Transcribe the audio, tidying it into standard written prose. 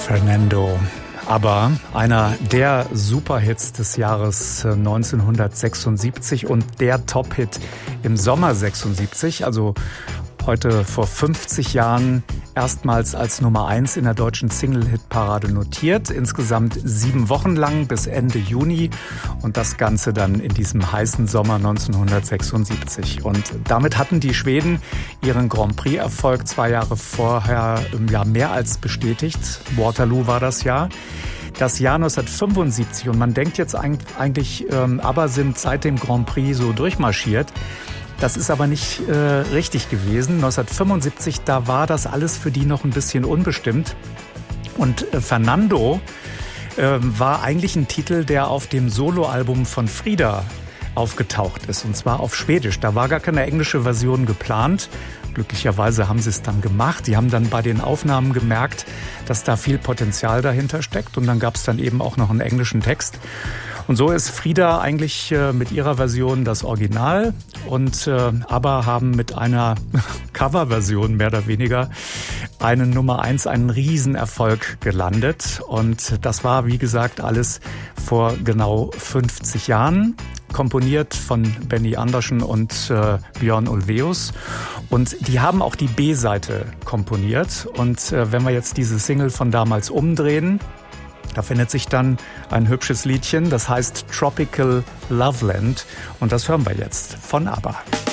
Fernando. Aber einer der Superhits des Jahres 1976 und der Top-Hit im Sommer 76, also heute vor 50 Jahren erstmals als Nummer 1 in der deutschen Single-Hit-Parade notiert. Insgesamt 7 Wochen lang bis Ende Juni und das Ganze dann in diesem heißen Sommer 1976. Und damit hatten die Schweden ihren Grand Prix-Erfolg 2 Jahre vorher mehr als bestätigt. Waterloo war das Jahr. Das Jahr 1975 und man denkt jetzt eigentlich, ABBA sind seit dem Grand Prix so durchmarschiert. Das ist aber nicht richtig gewesen. 1975, da war das alles für die noch ein bisschen unbestimmt. Und Fernando war eigentlich ein Titel, der auf dem Soloalbum von Frida aufgetaucht ist. Und zwar auf Schwedisch. Da war gar keine englische Version geplant. Glücklicherweise haben sie es dann gemacht. Die haben dann bei den Aufnahmen gemerkt, dass da viel Potenzial dahinter steckt. Und dann gab es dann eben auch noch einen englischen Text. Und so ist Frida eigentlich mit ihrer Version das Original und ABBA haben mit einer Coverversion mehr oder weniger einen Nummer 1, einen Riesenerfolg gelandet. Und das war, wie gesagt, alles vor genau 50 Jahren. Komponiert von Benny Andersson und Björn Ulvaeus. Und die haben auch die B-Seite komponiert. Und wenn wir jetzt diese Single von damals umdrehen, da findet sich dann ein hübsches Liedchen, das heißt Tropical Loveland. Und das hören wir jetzt von ABBA.